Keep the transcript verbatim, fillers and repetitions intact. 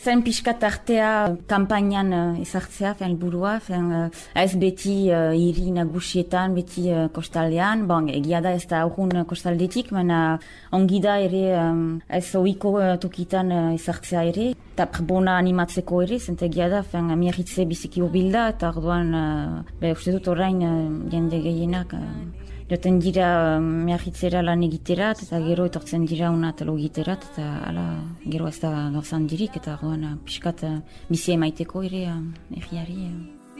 Zen pixkat artea kampainan uh, ezartzea, fen helburua, fen uh, ez beti uh, hiri nagusietan, beti uh, kostaldean. Bon, egia da ez da aurrun kostaldetik, baina ongi da ere um, ez ohiko uh, tokitan uh, ezartzea ere. Eta prbona animatzeko ere, zente egia da, fen miarritze biziki urbilda, eta orduan, uh, be, uste dut orain uh, jende gehienak uh, joten dira miarritzera lan egiterat, eta gero etortzen dira una telo egiterat, eta ala, gero ez da gauzan dirik, eta orduan pixkat uh, bizi emaiteko ere uh, erriari. Uh.